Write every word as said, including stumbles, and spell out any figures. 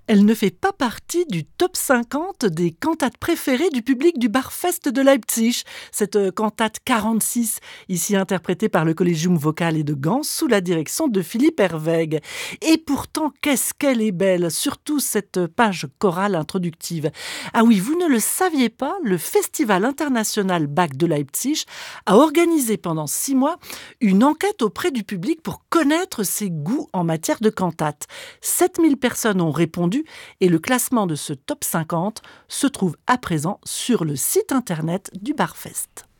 Elle ne fait pas partie du top cinquante des cantates préférées du public du Barfest de Leipzig. Cette euh, cantate quarante-six, ici interprétée par le Collegium Vocale de Gand sous la direction de Philippe Herweg. Et pourtant, qu'est-ce qu'elle est belle, surtout cette page chorale introductive. Ah oui, vous ne le saviez pas, le Festival international Bach de Leipzig a organisé pendant six mois une enquête auprès du public pour connaître ses goûts en matière de cantate. sept mille personnes ont répondu et le classement de ce top cinquante se trouve à présent sur le site internet du Barfest.